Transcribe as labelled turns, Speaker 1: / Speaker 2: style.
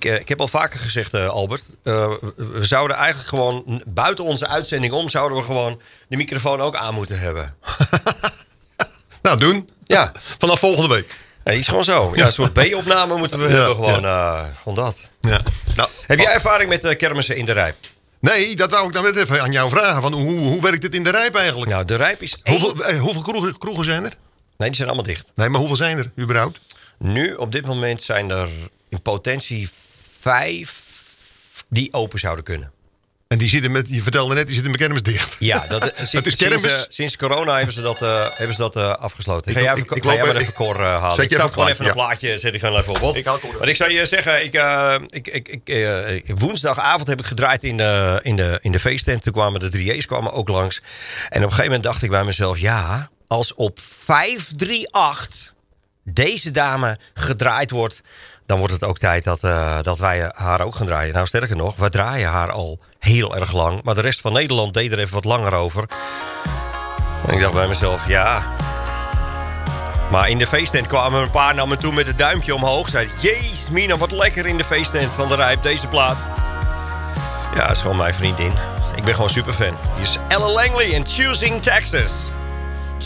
Speaker 1: Ik heb al vaker gezegd, Albert. We zouden eigenlijk gewoon buiten onze uitzending om... zouden we gewoon de microfoon ook aan moeten hebben.
Speaker 2: Nou, doen.
Speaker 1: Ja.
Speaker 2: Vanaf volgende week.
Speaker 1: Nee, is gewoon zo. Ja, een soort B-opname moeten we hebben. Gewoon dat.
Speaker 2: Ja. Nou,
Speaker 1: Heb jij ervaring met kermissen in de Rijp?
Speaker 2: Nee, dat wou ik dan net even aan jou vragen. Van hoe werkt dit in de Rijp eigenlijk?
Speaker 1: Nou, de Rijp is
Speaker 2: Hoeveel kroegen zijn er?
Speaker 1: Nee, die zijn allemaal dicht.
Speaker 2: Nee, maar hoeveel zijn er überhaupt?
Speaker 1: Nu, op dit moment, zijn er in potentie 5 die open zouden kunnen.
Speaker 2: En die zitten je vertelde net, die zitten met kermis dicht.
Speaker 1: Ja, dat
Speaker 2: is kermis.
Speaker 1: Sinds corona hebben ze dat afgesloten. Ga jij maar even Cor halen.
Speaker 2: Zet
Speaker 1: Ik
Speaker 2: je
Speaker 1: zou
Speaker 2: even
Speaker 1: gewoon even
Speaker 2: ja.
Speaker 1: een plaatje, zet ik gewoon even op.
Speaker 2: Maar
Speaker 1: ik zou je zeggen, woensdagavond heb ik gedraaid in de feesttent. Toen kwamen de 3J's ook langs. En op een gegeven moment dacht ik bij mezelf, ja, als op 538 deze dame gedraaid wordt, dan wordt het ook tijd dat wij haar ook gaan draaien. Nou, sterker nog, wij draaien haar al heel erg lang. Maar de rest van Nederland deed er even wat langer over. En ik dacht bij mezelf, ja. Maar in de feesttent kwamen een paar naar me toe met het duimpje omhoog. Zeiden, jezus Mina, wat lekker in de feesttent van de Rijp, deze plaat. Ja, dat is gewoon mijn vriendin. Ik ben gewoon superfan. Hier is Ella Langley en Choosing Texas.